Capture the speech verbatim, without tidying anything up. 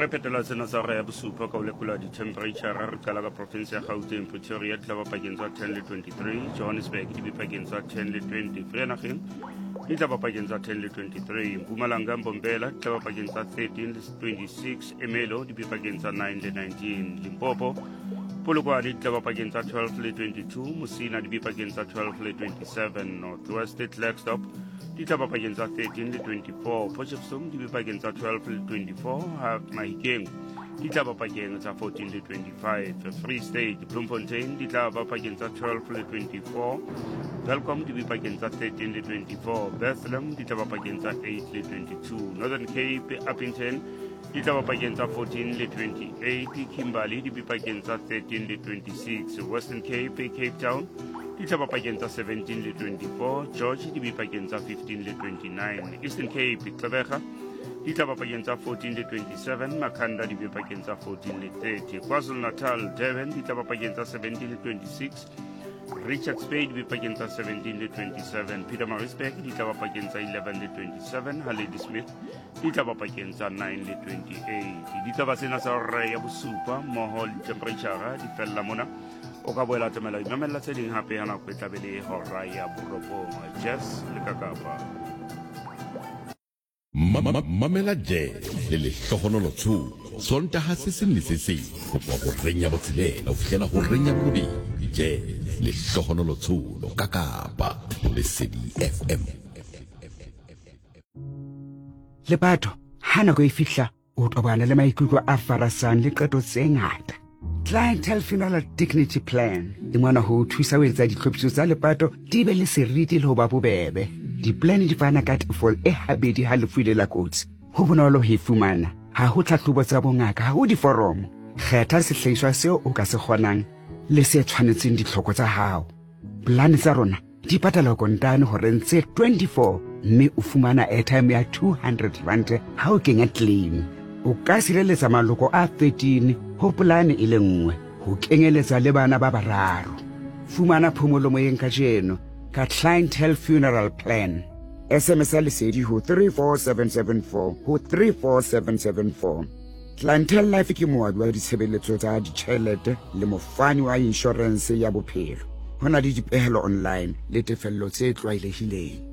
Re petela sena sa re ya bosupa ka o lekola di-temperature re qala ka province ya Gauteng, Pretoria di tla ba pakeng tsa ten le twenty-three, Johannesburg di be pakeng tsa ten le twenty, Vereeniging di tla ba pakeng tsa ten le twenty-three, Mpumalanga Mbombela di tla ba pakeng tsa thirteen le twenty-six, Emelo di be pakeng tsa nine le nineteen, Limpopo Polokwane di tla ba pakeng tsa twelve le twenty-two, Musina di be pakeng tsa twelve le twenty-seven, North West Klerksdorp di tla ba pakeng tsa thirteen le twenty-four, Potchefstroom di be pakeng tsa twelve le twenty-four, Mahikeng di tla ba pakeng tsa fourteen le twenty-five, Free State Bloemfontein di tla ba pakeng tsa twelve le twenty-four, Welcome di be pakeng tsa thirteen le twenty-four, Bethlehem di tla ba pakeng tsa eight le twenty-two, Northern Cape Upington di tla ba pakeng tsa fourteen le twenty-eight, Kimberley di be pakeng tsa thirteen le twenty-six, Western Cape Cape Town di tla ba pakeng tsa seventeen le twenty-four, George di be pakeng tsa fifteen le twenty-nine, Eastern Cape Gqeberha di tla ba pakeng tsa fourteen le twenty-seven, Makhanda di be pakeng tsa fourteen le thirty, KwaZulu-Natal Durban di tla ba pakeng tsa seventeen le twenty-six, Richards Bay di be pakeng tsa seventeen le twenty-seven, Pietermaritzburg di tla ba pakeng tsa eleven le twenty-seven, Ladysmith di tla ba pakeng tsa nine le twenty-eight. Di tla ba sena sa re ya bosupa mmoho le temperature di fella mona o ka boela tsamela imamela tse ding hape ya nako e tlabe le hora ya borobong. Jazz le Kakapa Mamela Jazz le lehlohonolo tshulo sontaha se seng le se seng ho tswa ho renya botshelela ho fihlela ho renya borobedi. Jazz le lehlohonolo tshulo ka Kapa Lesedi F M. Le batho ha nako e fihla o tobana le maikutlo a farasang le qeto tse ngata. Clientele Funeral Dignity Plan di ngwana ho thusa ho etsa ditlhophiso tsa lepato di be le seriti le ho ba bobebe. Di-plan di fana ka tefol e habedi ha lefu ile la kotsi ho bonolo ho e fumana, ha ho tlhahlobo tsa bongaka, ha ho diforomo. Kgetha sehlahiswa seo o ka se kgonang le se tshwanetseng ditlhoko tsa hao. Plan tsa rona di patala kontane hore ntse twenty-four mme o fumana airtime ya two hundred rand ha o kenya claim. O ka sireletsa maloko a thirteen ho polane e le nngwe, ho kenyeletsa le bana ba bararo. Fumana phomolo moyeng ka jeno ka Clientele Funeral Plan. S M S lesedi ho three four seven seven four ho three four seven seven four. Clientele Life ke moabi wa ditshebeletso tsa ditjhelete le mofani wa insurance ya bophelo. Hona le dipehelo online le tefello tse tlwaelehileng.